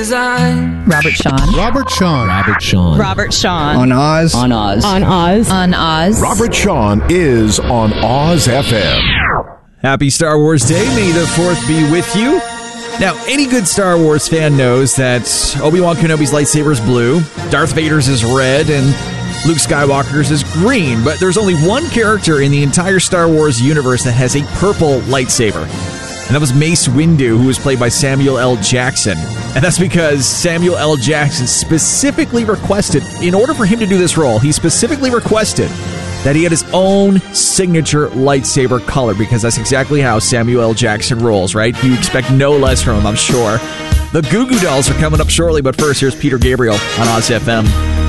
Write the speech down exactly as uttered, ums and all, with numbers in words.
Robert Sean. Robert Sean. Robert Sean. Robert Sean. On Oz. On Oz. On Oz. On Oz. Robert Sean is on Oz F M. Happy Star Wars Day. May the fourth be with you. Now, any good Star Wars fan knows that Obi-Wan Kenobi's lightsaber is blue, Darth Vader's is red, and Luke Skywalker's is green. But there's only one character in the entire Star Wars universe that has a purple lightsaber. And that was Mace Windu, who was played by Samuel L. Jackson. And that's because Samuel L. Jackson specifically requested, in order for him to do this role, he specifically requested that he had his own signature lightsaber color, because that's exactly how Samuel L. Jackson rolls, right? You expect no less from him, I'm sure. The Goo Goo Dolls are coming up shortly, but first, here's Peter Gabriel on Oz F M.